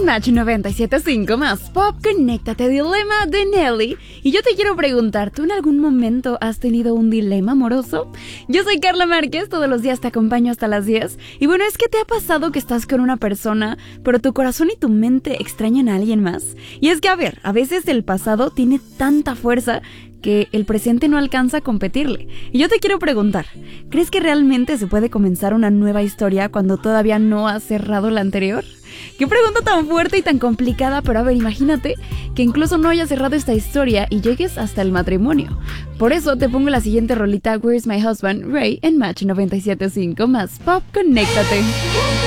Match 97.5 más Pop, conéctate, dilema de Nelly. Y yo te quiero preguntar, ¿tú en algún momento has tenido un dilema amoroso? Yo soy Carla Márquez, todos los días te acompaño hasta las 10. Y bueno, es que te ha pasado que estás con una persona, pero tu corazón y tu mente extrañan a alguien más. Y es que, a veces el pasado tiene tanta fuerza que el presente no alcanza a competirle. Y yo te quiero preguntar, ¿crees que realmente se puede comenzar una nueva historia cuando todavía no has cerrado la anterior? Qué pregunta tan fuerte y tan complicada, pero a ver, imagínate que incluso no hayas cerrado esta historia y llegues hasta el matrimonio. Por eso te pongo la siguiente rolita, Where's My Husband, Ray, en Match 97.5 más Pop, conéctate.